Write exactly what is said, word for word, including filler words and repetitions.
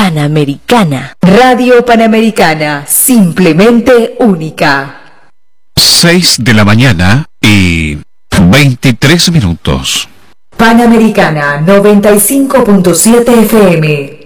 Panamericana. Radio Panamericana, simplemente única. seis de la mañana y veintitrés minutos. Panamericana noventa y cinco punto siete F M.